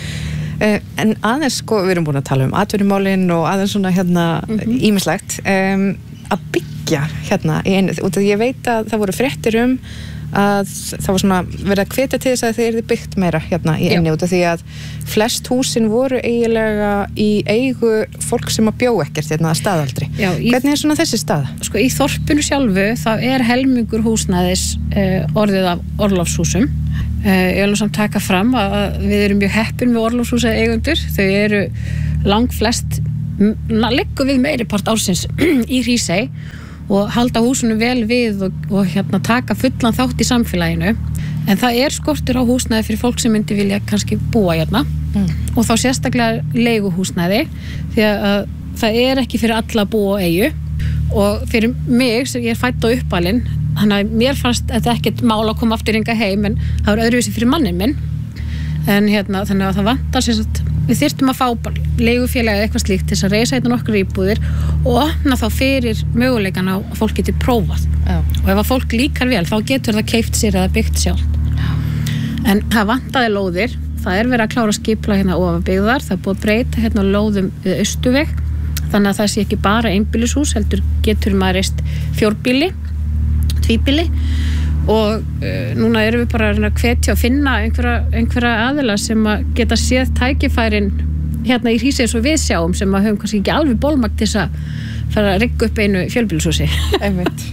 En aðeins sko, við erum búin að tala atvinnumálin og aðeins svona hérna ýmislegt að byggja hérna í einu, út af ég veit að það voru fréttir að það var svona verið að hvetja til þess að þeir eru byggt meira hérna í einu út af því að flest húsin voru eiginlega í eigu fólk sem að bjó ekkert hérna að staðaldri. Hvernig svona þessi staða? Sko í þorpinu sjálfu þá helmingur húsnæðis orðið af orlofshúsum. Ég vil samt taka fram að við erum mjög heppin með orlofshúsa eigendur. Þau eru langflest liggur við meiripart ársins í Hrísey og halda húsinu vel við og hérna taka fullan þátt í samfélaginu en það skortur á húsnæði fyrir fólk sem myndi vilja kannski búa hérna og þá sérstaklega leiguhúsnæði því að það ekki fyrir alla að búa á eyju og fyrir mig sem ég fædd á uppalinn þannig að mér fannst þetta ekkert mál að koma aftur hingað heim en það var öðruvísi fyrir mannin minn en hérna þannig að það vantar sem sagt við þyrftum að fá leigufélag eða eitthvað slíkt til þess að reisa hérna nokkur íbúðir og opna þá fyrir möguleikana að fólk geti prófað og ef að fólk líkar vel þá getur það keypt sér eða byggt sjálft en það vantaði lóðir það verið að klára skipla hérna ofan byggðar það búið að breyta hérna lóðum við Austurveg þannig að það sé ekki bara einbýlishús heldur getur maður reist 4-býli, 2-býli og núna erum við bara að hvetja og finna einhverja aðila sem að geta séð tækifærin hérna í Hrísey eins og við sjáum sem að höfum kannski ekki alveg bolmagn til þess að fara að rigga upp einu fjölbýlishúsi. Einmitt.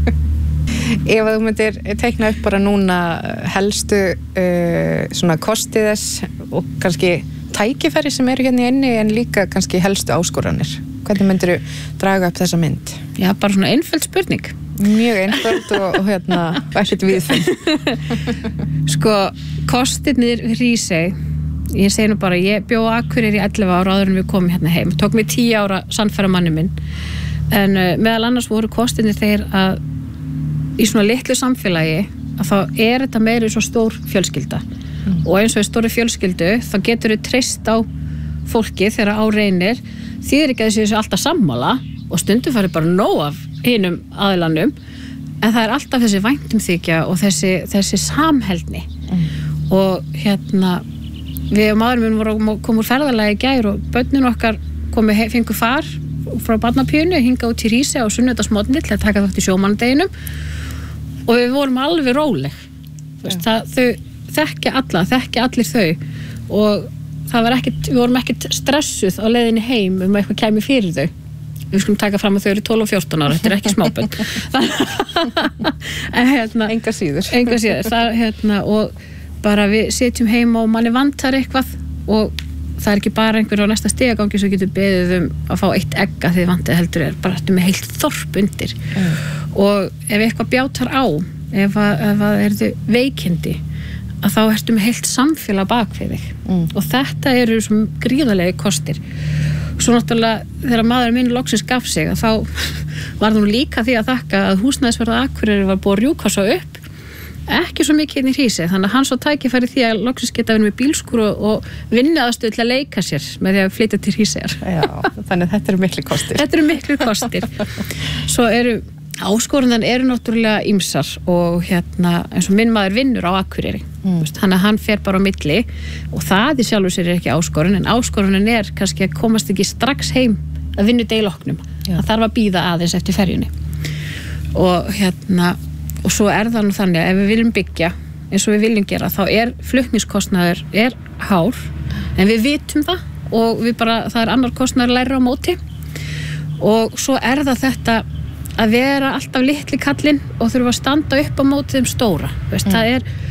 Ef að þú myndir teikna upp bara núna helstu svona kosti þess og kannski tækifæri sem eru hérna inni en líka kannski helstu áskoranir. Hvernig myndir þú draga upp þessa mynd? Já, bara svona einföld spurning. Mjög einföld og hérna ekkert viðfinn. Sko, kostirnir Hrísey, ég segi nú bara, ég bjó á Akureyri í 11 ára áður en við komum hérna heim. Tók mig 10 ára sannfæra manni minn. En meðal annars voru kostirnir þeir að í svona litlu samfélagi að þá þetta meiri svo stór fjölskylda. Og eins og í stóru fjölskyldu þá getur við treyst á fólki þegar á reynir því ekki að þessi alltaf sammála og stundum farið bara nóg af hinum aðilanum en það alltaf þessi væntumþykja og þessi samheldni og hérna við og maðurinn minn vorum komið úr ferðalagi í gær og börnin okkar fengu far frá barnapíunni hinga út í Hrísey á sunnudagsmorgni til að taka þátt í sjómannadeginum og við vorum alveg róleg þau þekkja allir þau og við vorum ekkert stressuð á leiðinni heim eitthvað kæmi fyrir þau við skulum taka fram að þau eru 12 og 14 ára þetta ekki smábönd en hérna enga síður það og bara við sitjum heima og manni vantar eitthvað og það ekki bara einhver á næsta stigagangi sem getur beðið að fá eitt egg að þið vantið heldur bara með heilt þorp undir og ef eitthvað bjátar á ef það veikindi að þá ertu með heilt samfélag bak við þig og þetta eru svo gríðarlegi kostir svo náttúrulega þegar maðurinn minn loksins gaf sig að þá var það líka því að þakka að húsnæðisverð Akureyri var búið að rjúka svo upp ekki svo mikið inn í Hrísey þannig að hann svo tækifæri því að loksins geta verið með bílskúr og vinnuaðstöð til að leika sér með því að flytja til Hríseyjar. Já, þannig að þetta eru miklu kostir. Svo áskoranir eru náttúrulega ýmsar og hérna eins og minn maður vinnur á Akureyri þannig að hann fer bara á milli og það í sjálfu sér ekki áskorun en áskorunin kannski að komast ekki strax heim að vinna deiloknum það þarf að bíða aðeins eftir ferjunni og hérna og svo það nú þannig að ef við viljum byggja eins og við viljum gera þá flutningskostnaður hár en við vitum það og það annar kostnaður læra á móti og svo það þetta að vera alltaf litli kallinn og þurfa að standa upp á móti þeim stóra það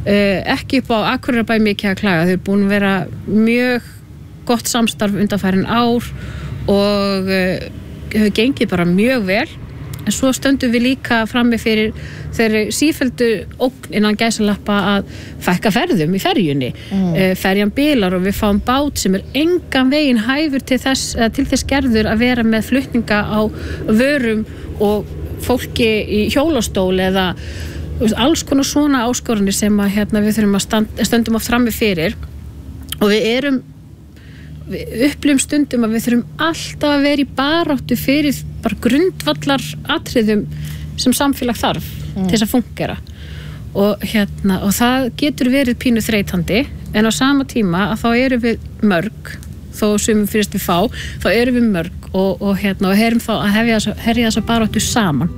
ekki upp á Akureyrarbæ mikið að klaga, þau eru búin að vera mjög gott samstarf undanfarin ár og hefur gengið bara mjög vel, en svo stöndum við líka frammi fyrir þeirri sífelldu ógn innan gæsalappa að fækka ferðum í ferjunni. Ferjan bilar og við fáum bát sem engan veginn hæfur til þess gerður að vera með flutninga á vörum og fólki í hjólastól eða alls konar svona áskoranir sem að við þurfum að stöndum oft frammi fyrir, og við upplifum stundum að við þurfum alltaf að vera í baráttu fyrir bara grundvallar atriðum sem samfélag þarf til þess að fungera og það getur verið pínu þreytandi, en á sama tíma að þá erum við mörg, þó sumum finnst við fá, þá erum við mörg og erum þá að herja þessa baráttu saman.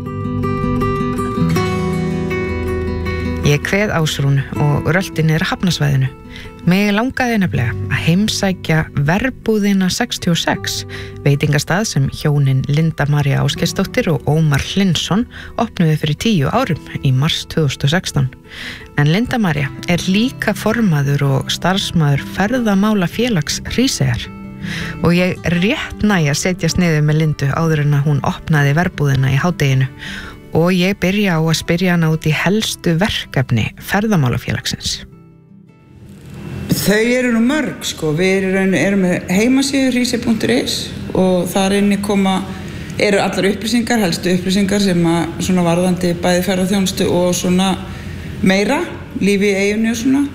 Ég kveð Ásrúnu og rölti niður Hafnarsvæðinu. Mig langaði nefnilega að heimsækja verbúðina 66, veitingastað sem hjónin Linda María Ásgeirsdóttir og Ómar Hlynsson opnuðu fyrir 10 árum í mars 2016. En Linda María líka formaður og starfsmaður ferðamálafélags Hríseyjar. Og ég rétt næja að setjast niður með Lindu áður en að hún opnaði verbúðina í hádeginu. Og ég byrja á að spyrja hana út í helstu verkefni ferðamálafélagsins. Þau eru nú mörg, sko. Við erum með heimasíðu hrísey.is og þar inni eru allar upplýsingar, helstu upplýsingar sem að svona varðandi bæði ferðaþjónustu og svona meira, lífi í eyjunni og svona.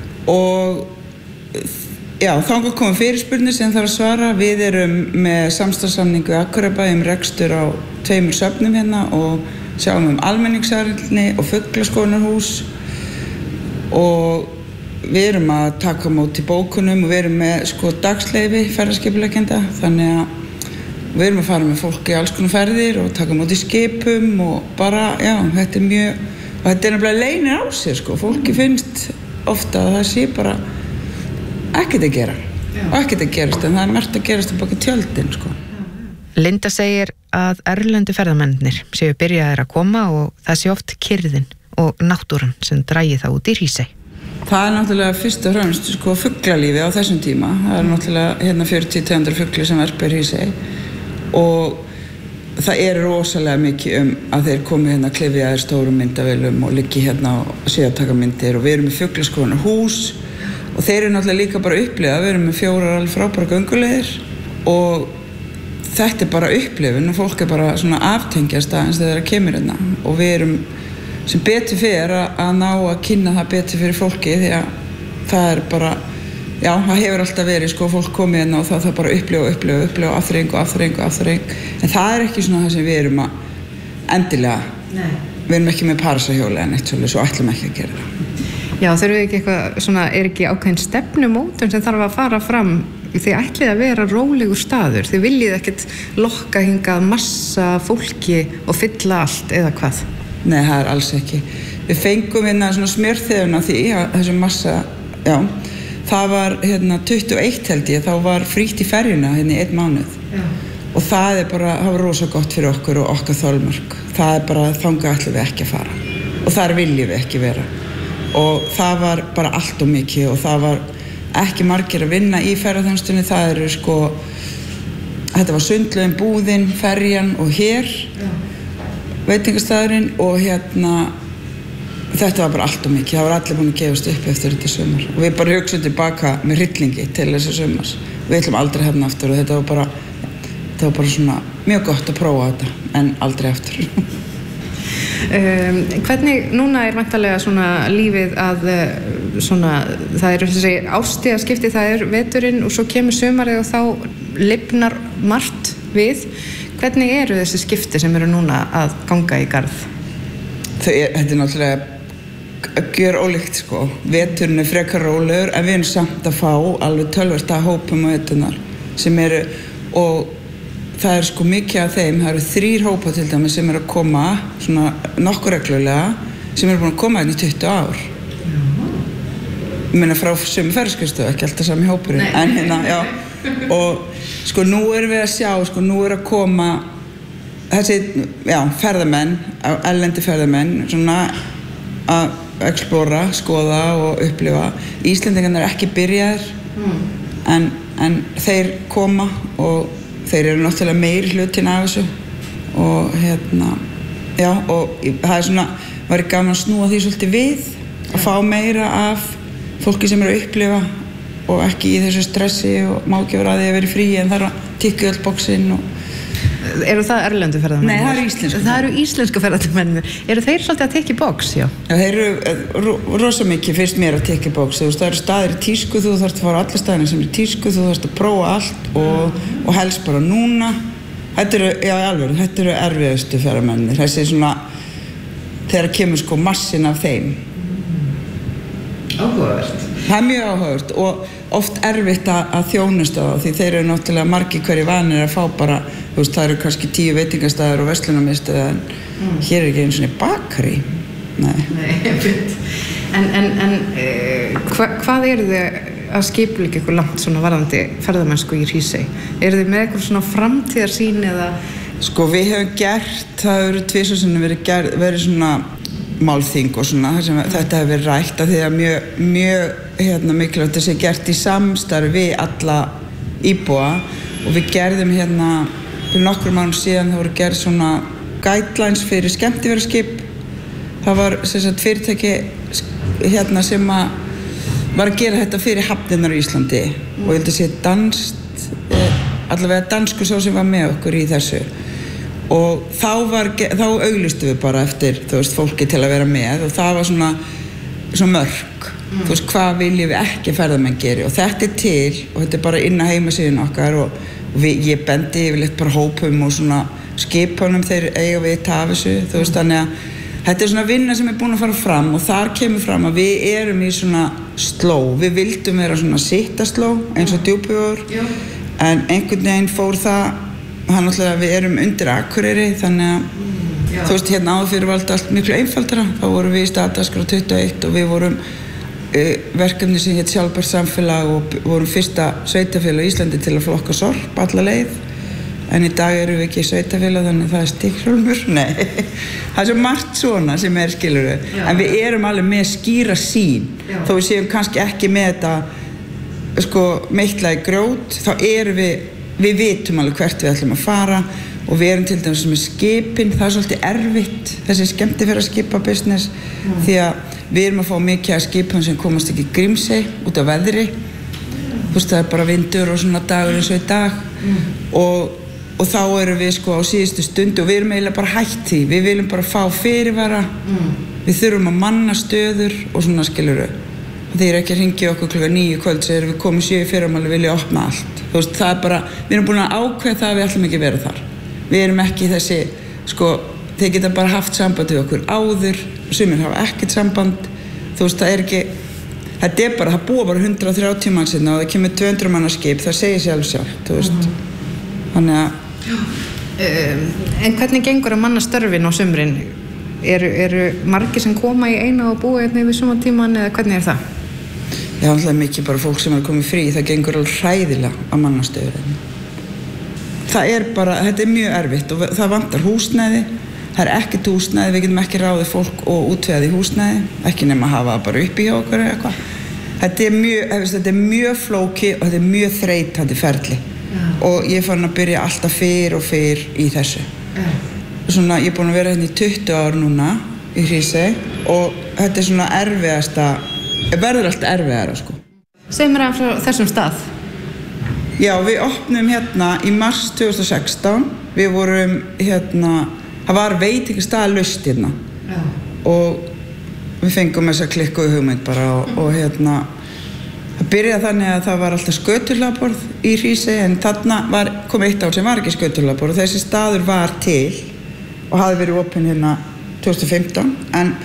Og já, þangað koma fyrirspurnir sem þarf að svara. Við erum með samstarfssamningu Akureyrarbæ rekstur á 2 söfnum hérna og sjáum almenningssalerni og fuglaskoðunarhús og við erum að taka á móti bókunum og við erum með dagsleyfi ferðaskipuleggjenda, þannig að við erum að fara með fólki í alls konar ferðir og taka á móti skipum og bara, já, þetta er mjög, og þetta er nefnilega leynir á sér, fólki finnst ofta að það sé bara ekkert að gera og ekkert að gerast, en það er margt að gerast á baki tjöldin, Linda segir að erlendu ferðamennir séu byrjaðir að koma og það sé oft kyrrðin og náttúran sem drægi það út í Hrísey. Það er náttúrulega fyrst og fremst fuglalífi á þessum tíma. Það er náttúrulega 40-200 fugli sem verpa í Hrísey og það rosalega mikið að þeir komi klifjaðir stórum myndavélum og liggi og séu að taka myndir, og við erum með fuglaskoðunarhús og þeir eru náttúrulega líka bara upplifa. Við erum með 4 alveg frábæra gönguleiðir og þetta er bara upplifun og fólk er bara svona aftengjast aðeins þegar það kemur og við erum sem betur fyrir að ná að kynna það betur fyrir fólki, því að það er bara, já, það hefur alltaf verið fólk komið og það bara upplifa afþreying, en það er ekki svona það sem við erum að endilega. Nei. Við erum ekki með parasahjóli en eitt svolítið, svo ætlum ekki að gera það. Já, þurfum við ekki eitthvað svona, ekki ákveðin stefnumótun sem þarf að fara fram? Þið ætlið að vera rólegur staður, þið viljið ekkert lokka hingað massa fólki og fylla allt eða hvað? Nei, það er alls ekki. Við fengum svona smjörþefun á því, þessu massa, já, það var 21 held ég, þá var frítt í ferjuna í 1 mánuð. Já. Og það var rosa gott fyrir okkur og okkar þolmörk. Það er bara, þangað ætlum við ekki að fara. Og þar viljum við ekki vera. Og það var bara allt og mikið og það var ekki margir að vinna í ferðaþjónustunni. Það þetta var sundlaugin, búðin, ferjan og hér, veitingastæðurinn, og þetta var bara allt og mikið. Það var allir búin að gefast upp eftir þetta sumar og við bara hugsaum tilbaka með hryllingi til þessu sumars. Við ætlum aldrei aftur og þetta var bara svona mjög gott að prófa þetta, en aldrei aftur. Hvernig núna væntanlega svona lífið að það þessi árstíðaskipti, það veturinn og svo kemur sumarið og þá lifnar margt við. Hvernig eru þessi skipti sem eru núna að ganga í garð? Þetta er náttúrulega gjör ólíkt, Veturinn frekar rólegur, en við erum samt að fá alveg töluvert af hópum og veturnar sem eru, og það er mikið af þeim. Það eru 3 hópar til dæmis sem eru að koma svona nokkuð reglulega, sem eru búin að koma í 20 ár. Ég meina frá sömu ferðaskrifstofu, ekki alltaf sami hópurinn, en já. Og nú erum við að sjá, nú að koma þessi, já, ferðamenn, erlendi ferðamenn, svona að explora, skoða og upplifa. Íslendingarnir ekki byrjaðir en þeir koma og þeir eru náttúrulega meiri hlutin af þessu og já, og það svona væri gaman að snúa því svolítið við að fá meira af fólki sem eru að upplifa og ekki í þessu stressi og má ekki vera að því að vera í fríi en þarf að tikka öll bóksinn og Eru það erlendu ferðamenn? Nei, það eru íslensku. Það eru íslensku ferðamenn. Eru þeir svolítið að tekja bóks, já? Já, þeir eru rosa mikið fyrst mér að tekja bóks. Það eru staðir í tísku, þú þarfst að fara á alla staðina sem er í tísku, þú þarfst að prófa allt og helst bara núna. Þetta eru erfiðustu ferðamennir. Þessi svona, þegar kemur sko massin af þeim. Áhugavert. Það er mjög áhugavert og oft erfitt að þjónusta þá því þeir eru náttúrulega margir hverju vanir að fá bara, þú veist, það eru kannski 10 veitingastæðir og verslunarmiðstöð en hér er ekki einu svona bakari. Nei, hvað eru þið að skipuleggja ykkur langt svona varðandi ferðamennsku í Hrísey? Eru þið með eitthvað svona framtíðarsýn eða? Sko við hefum gert, það eru tvisvar sinnum verið svona málþing og svona þar sem þetta hefur verið rætt af því að mjög mikilvægt að sé gert í samstarfi við alla íbúa og við gerðum fyrir nokkrum mánuðum síðan það voru gerð svona guidelines fyrir skemmtiferðaskip. Það var sem sagt fyrirtæki sem var að gera þetta fyrir hafnirnar á Íslandi og ég held að sé danskt, allavega danskur sá sem var með okkur í þessu. Og þá auglýstum við bara eftir, þú veist, fólki til að vera með og það var svona mörk, þú veist, hvað viljum við ekki ferðamenn geri og þetta er til og þetta er bara inn á heimasíðun okkar og ég bendi yfirleitt bara hópum og svona skipunum þeir eiga við af þessu, þú veist, þannig að þetta er svona vinna sem er búin að fara fram og þar kemur fram að við erum í svona sló, við vildum vera svona sittasló eins og Djúpivogur en einhvern veginn fór það náttúrulega við erum undir Akureyri þannig að þú veist áður fyrir var allt miklu einfaldara þá vorum við í staðdagskrá 21 og við vorum verkefni sem hét sjálfbært samfélag og vorum fyrsta sveitafélag í Íslandi til að flokka sorp alla leið en í dag erum við ekki sveitafélag þannig að það er stikkhjólmur það er svo margt svona sem skilur við en við erum alveg með skýra sýn þó við séum kannski ekki með þetta sko meitla í grjót þá erum við vitum alveg hvert við ætlum að fara og við erum til dæmis með skipin, það er svolítið erfitt, þessi skemmtiferðaskipabusiness því að við erum að fá mikið af skipum sem komast ekki í Grímsey út af veðri, þú veist það er bara vindur og svona dagur eins og í dag og þá erum við sko á síðustu stundu og við erum eiginlega bara hætt því, við viljum bara fá fyrirvara, við þurfum að manna stöður og svona skilur við. Þeir eru ekki að hringja okkur klukkan 9 kvöld segir við komum 7 í fyrramálið vilja opna allt þú veist það er bara, við erum búin að ákveða það að við ætlum ekki að vera þar við erum ekki þessi, sko þeir geta bara haft samband við okkur áður sumir hafa ekkert samband þú veist það er ekki, þetta er bara það búa bara 130 manns og það kemur 200 manna skip, það segir sjálf þú veist þannig að En hvernig gengur að manna störfin á sumrin? Eru margir sem koma í eina og búa yfir sumartíman eða hvernig er það? Það er alltaf mikið bara fólk sem er komið frí, það gengur alveg hræðilega að manna stöður. Það er bara, þetta er mjög erfitt og það vantar húsnæði, það er ekkert húsnæði, við getum ekki ráðið fólk og útvegað í húsnæði, ekki nema að hafa það bara uppi hjá okkur eða eitthvað. Þetta er mjög flóki og þetta er mjög þreytandi ferli og ég er farin að byrja alltaf fyrr og fyrr í þessu. Svona, ég er búin að vera hérna í 20 ár núna í Hrísey og þetta er svona erfiðasta, verður alltaf erfiðara sko. Segð mér af þessum stað. Já, við opnum hérna í mars 2016, við vorum það var veitingastað hérna og við fengum þessa klikku hugmynd bara og það byrjaði þannig að það var alltaf skötuhlaðborð í Hrísey en þarna kom eitt ár sem var ekki skötuhlaðborð og þessi staður var til og hafði verið opinn hérna 2015 en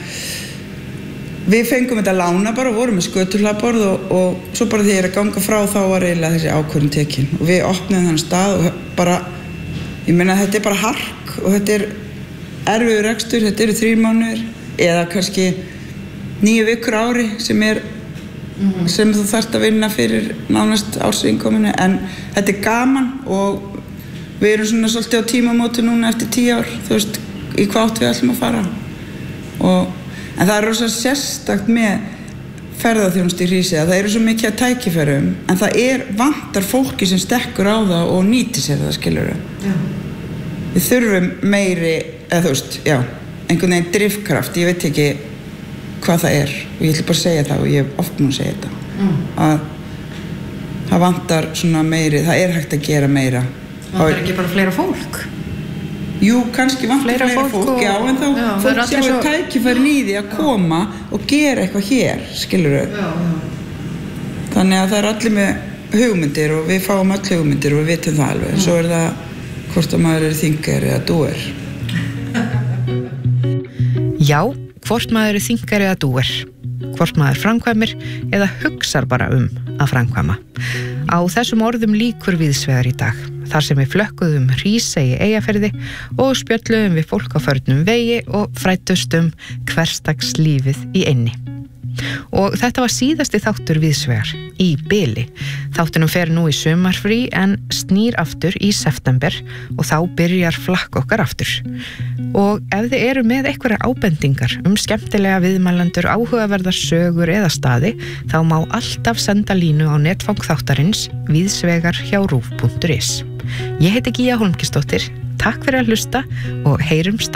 við fengum þetta lána bara og vorum með skötuhlaðborð og svo bara því ég er að ganga frá þá var eiginlega þessi ákvörðun tekin og við opnum þann stað og bara ég meina þetta er bara hark og þetta er erfiður rekstur, þetta eru 3 mánuðir eða kannski 9 vikur á ári sem þú þarft að vinna fyrir nánast árseinkominu en þetta er gaman og við erum svona svolítið á tímamóti núna eftir 10 ár, þú veist, í hvað átt við ætlum að fara og En það rosa sérstakt með ferðaþjónustu í Hrísey að það eru svo mikið að tækifærum en það vantar fólki sem stekkur á það og nýtir sér það, skilurðu. Við þurfum meiri, eða þú veist, einhvern veginn drifkraft, ég veit ekki hvað það og ég ætla bara að segja það og ég hef oft múin að segja þetta. Að það vantar svona meiri, það hægt að gera meira. Það ekki bara fleira fólk? Jú, kannski vantar fleira fólk, en þá fólk sjáu tækifærin í því að koma og gera eitthvað hér, skilurðu. Þannig að það allir með hugmyndir og við fáum öll hugmyndir og við vitum það alveg. Svo það hvort að maður þingari eða dúer. Já, hvort maður þingari eða dúer. Hvort maður framkvæmir eða hugsar bara að framkvæma. Á þessum orðum lýkur víðsvegar í dag. Þar sem við flökkuðum Hrísey í Eyjafirði og spjölluðum við fólk á förnum vegi og fræddust hversdagslífið í eynni. Og þetta var síðasti þáttur víðsvegar í bili. Þáttunum fer nú í sumarfrí en snýr aftur í september og þá byrjar flakk okkar aftur. Og ef þið eru með einhverjar ábendingar skemmtilega viðmælendur, áhugaverðar sögur eða staði, þá má alltaf senda línu á netfang þáttarins víðsvegar@ruv.is. Ég heiti Gíja Hólmkisdóttir, takk fyrir að hlusta og heyrumst